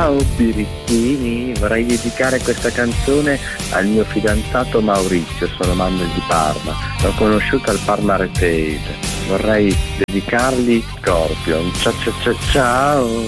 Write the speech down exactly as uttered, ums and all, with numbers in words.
Ciao birichini, vorrei dedicare questa canzone al mio fidanzato Maurizio, sono Manuel di Parma, l'ho conosciuto al Parma Arcade, vorrei dedicargli Scorpion. Ciao ciao ciao ciao.